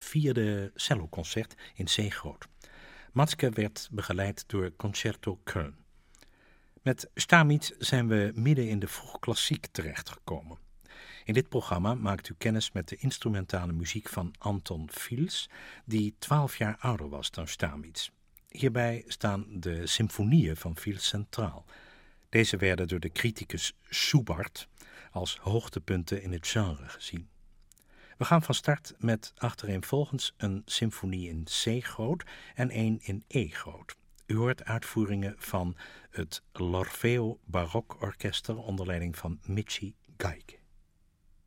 4e celloconcert in C groot. Matzke werd begeleid door Concerto Köln. Met Stamitz zijn we midden in de vroegklassiek terechtgekomen. In dit programma maakt u kennis met de instrumentale muziek van Anton Fils, die 12 jaar ouder was dan Stamitz. Hierbij staan de symfonieën van Fils centraal. Deze werden door de criticus Schubart als hoogtepunten in het genre gezien. We gaan van start met achtereenvolgens een symfonie in C groot en één in E groot. U hoort uitvoeringen van het L'Orfeo Baroque Orkester onder leiding van Michi Geige.